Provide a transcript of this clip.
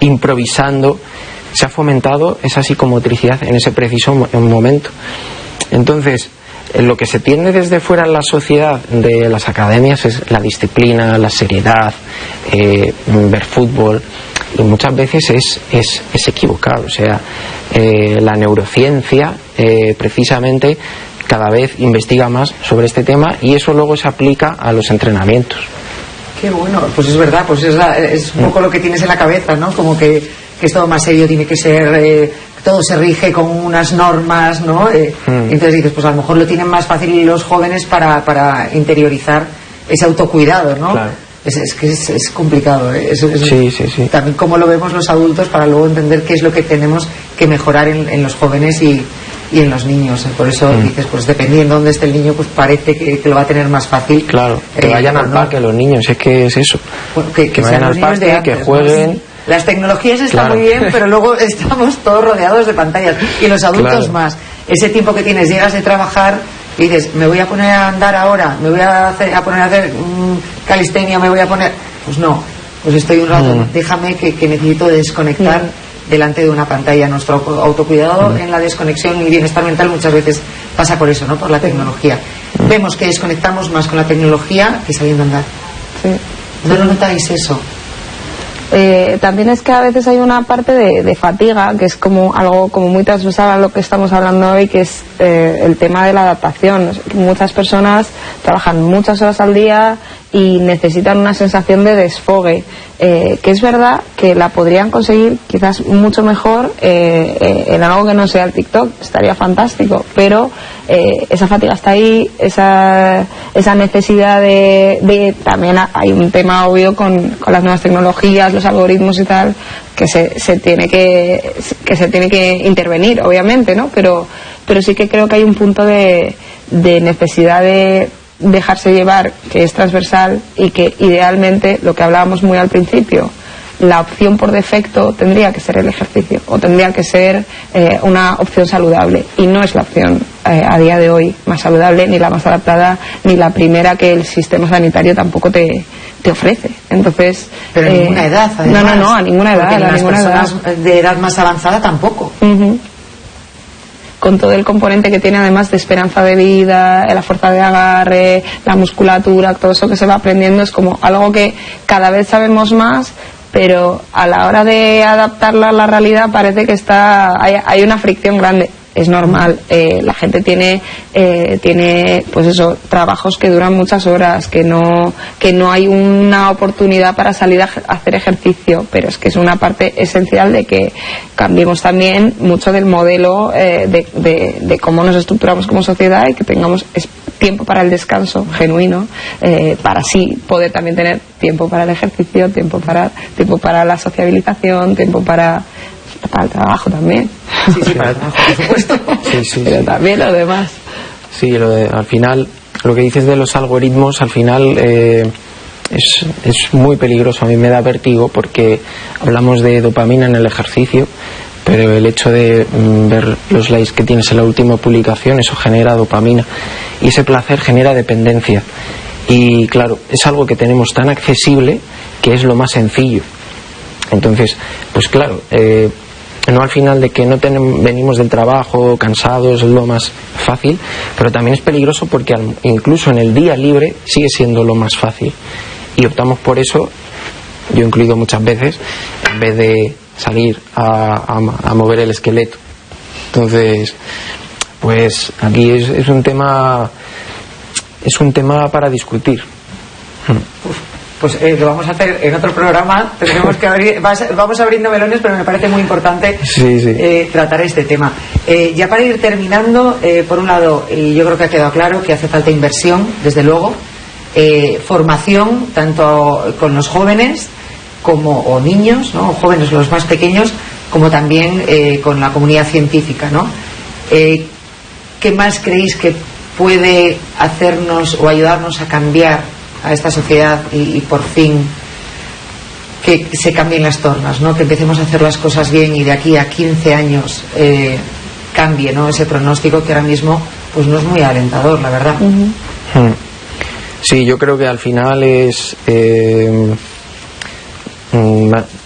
improvisando, se ha fomentado esa psicomotricidad en ese preciso momento. Entonces, lo que se tiende desde fuera en la sociedad de las academias es la disciplina, la seriedad, ver fútbol, y muchas veces es equivocado. O sea, la neurociencia precisamente cada vez investiga más sobre este tema, y eso luego se aplica a los entrenamientos. Qué bueno, pues es verdad, pues es un poco lo que tienes en la cabeza, ¿no? Como que es todo más serio, tiene que ser, todo se rige con unas normas, ¿no? Entonces dices, pues a lo mejor lo tienen más fácil los jóvenes para interiorizar ese autocuidado, ¿no? Claro. Es complicado, ¿eh? Sí. También cómo lo vemos los adultos para luego entender qué es lo que tenemos que mejorar en los jóvenes y en los niños. Por eso dices, pues dependiendo de dónde esté el niño, pues parece que lo va a tener más fácil. Claro, que vayan al parque los niños, es que es eso. Bueno, que vayan al parque, que jueguen. ¿No? Las tecnologías están muy bien, pero luego estamos todos rodeados de pantallas, y los adultos más. Ese tiempo que tienes, llegas de trabajar y dices, me voy a poner a andar ahora, me voy a poner a hacer calistenia, me voy a poner... Pues no, pues estoy un rato, déjame que necesito desconectar delante de una pantalla. Nuestro autocuidado en la desconexión y bienestar mental muchas veces pasa por eso, ¿no? Por la tecnología. Vemos que desconectamos más con la tecnología que saliendo a andar. ¿No lo notáis eso? También es que a veces hay una parte de fatiga, que es como algo como muy transversal a lo que estamos hablando hoy, que es el tema de la adaptación. Muchas personas trabajan muchas horas al día y necesitan una sensación de desfogue, que es verdad que la podrían conseguir quizás mucho mejor en algo que no sea el TikTok, estaría fantástico, pero esa fatiga está ahí, esa necesidad de también hay un tema obvio con las nuevas tecnologías, los algoritmos y tal, que se tiene que intervenir, obviamente, ¿no? Pero sí que creo que hay un punto de necesidad de dejarse llevar, que es transversal, y que idealmente, lo que hablábamos muy al principio, la opción por defecto tendría que ser el ejercicio, o tendría que ser una opción saludable, y no es la opción a día de hoy más saludable, ni la más adaptada, ni la primera que el sistema sanitario tampoco te ofrece. Entonces, pero a ninguna edad, además. No, a ninguna edad. Porque a las ninguna personas edad. de edad más avanzada tampoco. Con todo el componente que tiene, además, de esperanza de vida, la fuerza de agarre, la musculatura, todo eso que se va aprendiendo, es como algo que cada vez sabemos más, pero a la hora de adaptarla a la realidad parece que hay una fricción grande. Es normal, la gente tiene pues eso, trabajos que duran muchas horas, que no hay una oportunidad para salir a hacer ejercicio, pero es que es una parte esencial de que cambiemos también mucho del modelo de cómo nos estructuramos como sociedad, y que tengamos tiempo para el descanso genuino, para así poder también tener tiempo para el ejercicio, tiempo para la sociabilización, tiempo para el trabajo también. Sí, para el trabajo, por supuesto. Sí. Pero también lo demás. Sí, al final, lo que dices de los algoritmos, al final es muy peligroso. A mí me da vértigo, porque hablamos de dopamina en el ejercicio, pero el hecho de ver los likes que tienes en la última publicación, eso genera dopamina, y ese placer genera dependencia. Y claro, es algo que tenemos tan accesible que es lo más sencillo. Entonces, pues claro, no al final de que venimos del trabajo cansados, es lo más fácil, pero también es peligroso porque incluso en el día libre sigue siendo lo más fácil, y optamos por eso, yo incluido muchas veces, en vez de salir a mover el esqueleto. Entonces, pues aquí es un tema para discutir. Pues lo vamos a hacer en otro programa. Tendremos que vamos abriendo melones, pero me parece muy importante tratar este tema. Ya para ir terminando, por un lado, yo creo que ha quedado claro que hace falta inversión, desde luego, formación tanto con los jóvenes o niños, ¿no? O jóvenes, los más pequeños, como también con la comunidad científica, ¿no? ¿Qué más creéis que puede hacernos o ayudarnos a cambiar a esta sociedad y por fin que se cambien las tornas, ¿no? Que empecemos a hacer las cosas bien, y de aquí a 15 años cambie, ¿no? Ese pronóstico que ahora mismo pues no es muy alentador, la verdad. Sí, yo creo que al final es